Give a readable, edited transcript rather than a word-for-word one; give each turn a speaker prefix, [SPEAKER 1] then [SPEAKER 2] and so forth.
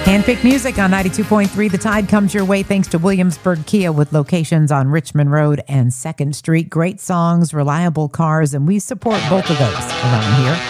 [SPEAKER 1] Handpicked music on 92.3. The Tide comes your way thanks to Williamsburg Kia with locations on Richmond Road and 2nd Street. Great songs, reliable cars, and we support both of those around here.